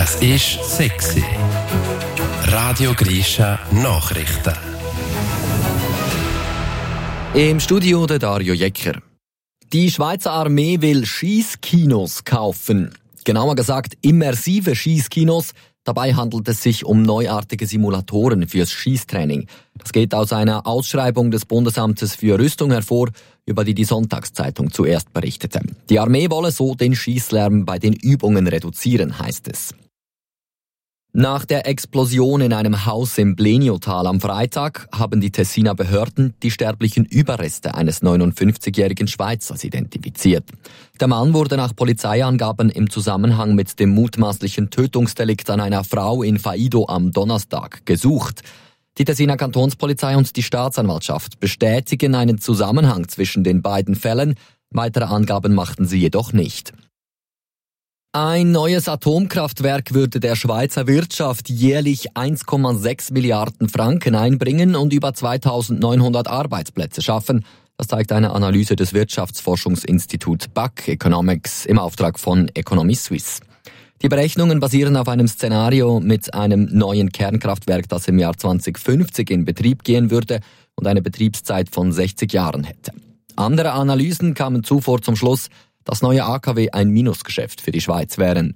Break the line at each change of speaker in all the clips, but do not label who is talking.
Es ist sexy. Radio Grisha Nachrichten.
Im Studio der Dario Jecker. Die Schweizer Armee will Schiesskinos kaufen. Genauer gesagt immersive Schiesskinos. Dabei handelt es sich um neuartige Simulatoren fürs Schießtraining. Das geht aus einer Ausschreibung des Bundesamtes für Rüstung hervor, über die Sonntagszeitung zuerst berichtete. Die Armee wolle so den Schießlärm bei den Übungen reduzieren, heißt es. Nach der Explosion in einem Haus im Bleniotal am Freitag haben die Tessiner Behörden die sterblichen Überreste eines 59-jährigen Schweizers identifiziert. Der Mann wurde nach Polizeiangaben im Zusammenhang mit dem mutmaßlichen Tötungsdelikt an einer Frau in Faido am Donnerstag gesucht. Die Tessiner Kantonspolizei und die Staatsanwaltschaft bestätigen einen Zusammenhang zwischen den beiden Fällen. Weitere Angaben machten sie jedoch nicht. Ein neues Atomkraftwerk würde der Schweizer Wirtschaft jährlich 1,6 Milliarden Franken einbringen und über 2900 Arbeitsplätze schaffen. Das zeigt eine Analyse des Wirtschaftsforschungsinstituts BAC Economics im Auftrag von Economy Suisse. Die Berechnungen basieren auf einem Szenario mit einem neuen Kernkraftwerk, das im Jahr 2050 in Betrieb gehen würde und eine Betriebszeit von 60 Jahren hätte. Andere Analysen kamen zuvor zum Schluss, dass neue AKW ein Minusgeschäft für die Schweiz wären.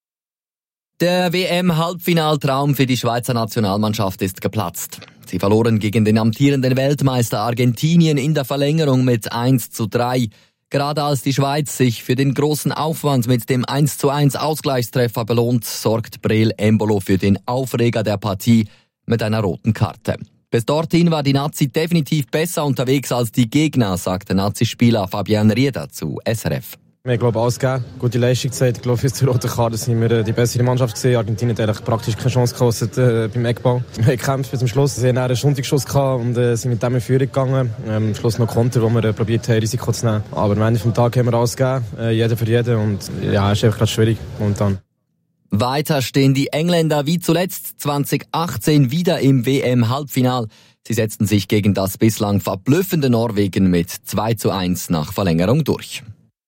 Der WM-Halbfinaltraum für die Schweizer Nationalmannschaft ist geplatzt. Sie verloren gegen den amtierenden Weltmeister Argentinien in der Verlängerung mit 1:3. Gerade als die Schweiz sich für den großen Aufwand mit dem 1:1 Ausgleichstreffer belohnt, sorgt Breel Embolo für den Aufreger der Partie mit einer roten Karte. Bis dorthin war die Nazi definitiv besser unterwegs als die Gegner, sagte Nazi-Spieler Fabian Rieder zu SRF.
Wir haben, alles gegeben, gute Leistung gezeigt. Ich glaube, für die rote Karte sind wir die bessere Mannschaft gewesen. Argentinien hat eigentlich praktisch keine Chance gekostet beim Eckball. Wir haben gekämpft bis zum Schluss. Sie hatten einen Stundigschuss gehabt und sind mit dem in Führung gegangen. Am Schluss noch Konter, wo wir probiert haben, Risiko zu nehmen. Aber am Ende des Tages haben wir alles gegeben, jeder für jeden. Und ja, es ist einfach gerade schwierig momentan.
Weiter stehen die Engländer wie zuletzt 2018 wieder im WM-Halbfinal. Sie setzten sich gegen das bislang verblüffende Norwegen mit 2:1 nach Verlängerung durch.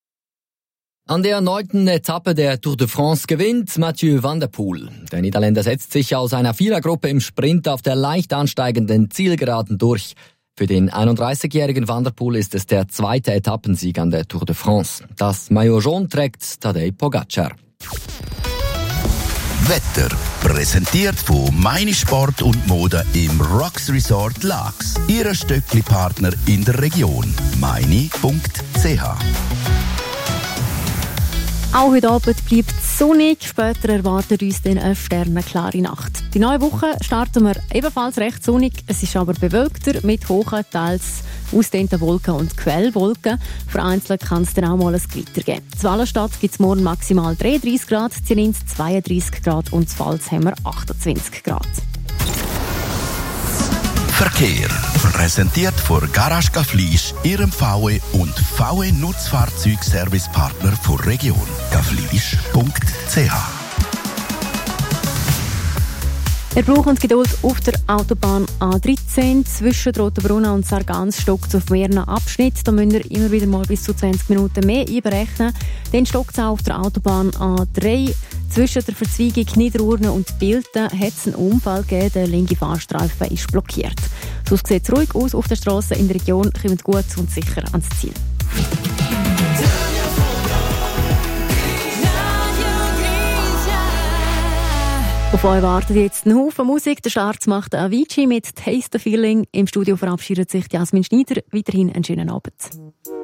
An der 9. Etappe der Tour de France gewinnt Mathieu van der Poel. Der Niederländer setzt sich aus einer Vierergruppe im Sprint auf der leicht ansteigenden Zielgeraden durch. Für den 31-jährigen Van der Poel ist es der zweite Etappensieg an der Tour de France. Das Maillot jaune trägt Tadej Pogacar.
Wetter präsentiert von Meine Sport und Mode im Rocks Resort Laax. Ihre Stöckli-Partner in der Region. meine.ch.
Auch heute Abend bleibt es sonnig. Später erwartet uns dann eine sternenklare Nacht. Die neue Woche starten wir ebenfalls recht sonnig. Es ist aber bewölkter mit hohen, teils ausgedehnten Wolken und Quellwolken. Vereinzelt kann es dann auch mal ein Gewitter geben. In Wallenstadt gibt es morgen maximal 33 Grad, in Zins 32 Grad und in Pfalz haben wir 28 Grad.
Verkehr. Präsentiert von Garage Gaflisch, Ihrem VW und VW Nutzfahrzeugservicepartner der Region. gaflisch.ch.
Wir brauchen Geduld auf der Autobahn A13 zwischen Rotenbrunn und Sargans stockt es auf mehreren Abschnitten. Da müsst ihr immer wieder mal bis zu 20 Minuten mehr einberechnen. Dann stockt es auch auf der Autobahn A3. Zwischen der Verzweigung Niederurne und Bilten hat es einen Unfall gegeben. Der linke Fahrstreifen ist blockiert. Sonst sieht es ruhig aus auf der Straße in der Region. Kommt gut und sicher ans Ziel. Auf euch wartet jetzt ein Haufen Musik. Der Start macht Avicii mit Taste the Feeling. Im Studio verabschiedet sich Jasmin Schneider. Weiterhin einen schönen Abend.